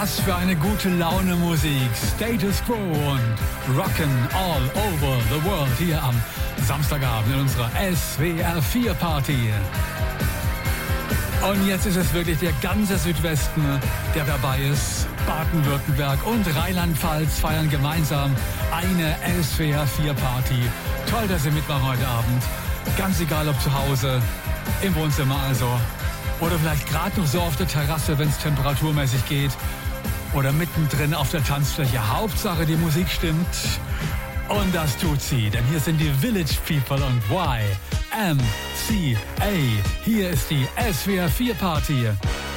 Was für eine gute Laune Musik. Status Quo und Rockin' All Over the World hier am Samstagabend in unserer SWR 4 Party. Und jetzt ist es wirklich der ganze Südwesten, der dabei ist. Baden-Württemberg und Rheinland-Pfalz feiern gemeinsam eine SWR 4 Party. Toll, dass ihr mitmacht heute Abend. Ganz egal, ob zu Hause, im Wohnzimmer also. Oder vielleicht gerade noch so auf der Terrasse, wenn es temperaturmäßig geht. Oder mittendrin auf der Tanzfläche. Hauptsache, die Musik stimmt. Und das tut sie, denn hier sind die Village People und YMCA. Hier ist die SWR 4 Party.